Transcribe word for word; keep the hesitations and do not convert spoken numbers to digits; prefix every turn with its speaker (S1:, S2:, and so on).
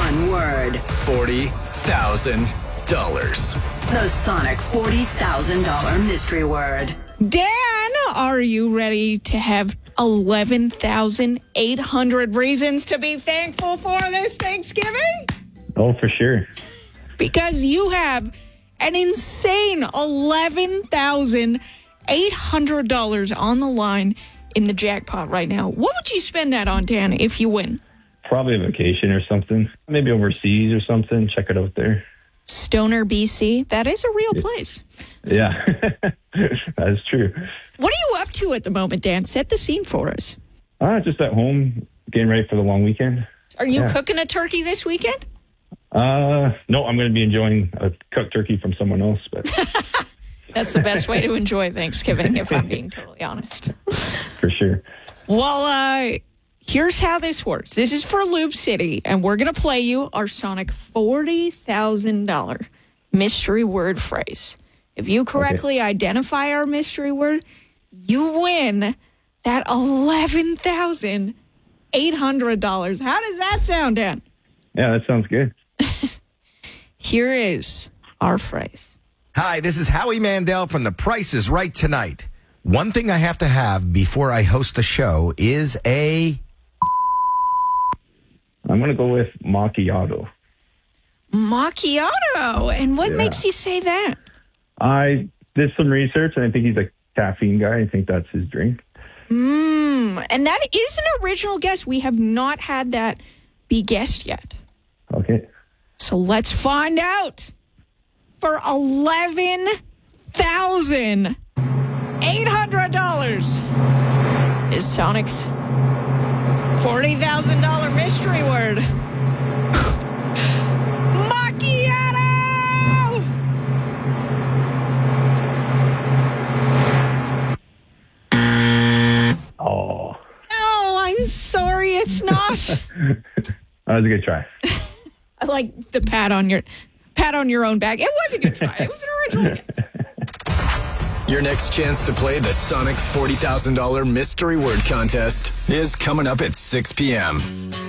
S1: One word.
S2: forty thousand dollars.
S1: The Sonic forty thousand dollars mystery word.
S3: Dan, are you ready to have eleven thousand eight hundred reasons to be thankful for this Thanksgiving?
S4: Oh, for sure.
S3: Because you have an insane eleven thousand eight hundred dollars on the line in the jackpot right now. What would you spend that on, Dan, if you win?
S4: Probably a vacation or something. Maybe overseas or something. Check it out there.
S3: Stoner, B C. That is a real place.
S4: Yeah, that is true.
S3: What are you up to at the moment, Dan? Set the scene for us.
S4: Uh, just at home, getting ready for the long weekend.
S3: Are you
S4: Yeah.
S3: cooking a turkey this weekend?
S4: Uh, no, I'm going to be enjoying a cooked turkey from someone else. But
S3: That's the best way to enjoy Thanksgiving, if I'm being totally honest.
S4: for sure.
S3: Well, uh, here's how this works. This is for Loop City, and we're going to play you our Sonic forty thousand dollars mystery word phrase. If you correctly okay. identify our mystery word, you win that eleven thousand eight hundred dollars. How does that sound, Dan?
S4: Yeah, that sounds good.
S3: Here is our phrase.
S5: Hi, this is Howie Mandel from The Price is Right Tonight. One thing I have to have before I host the show is a...
S4: I'm going to go with macchiato.
S3: Macchiato? And what
S4: Yeah.
S3: makes you say that?
S4: I did some research, and I think he's a caffeine guy. I think that's his drink.
S3: Mmm. And that is an original guess. We have not had that be guessed yet.
S4: Okay.
S3: So let's find out. For eleven thousand eight hundred dollars is Sonic's forty thousand dollars mystery word. Macchiato!
S4: Oh.
S3: No, I'm sorry, it's not.
S4: That was a good try.
S3: I like the pat on your pat on your own back. It was a good try. It was an original guess.
S2: Your next chance to play the Sonic forty thousand dollars mystery word contest is coming up at six p.m.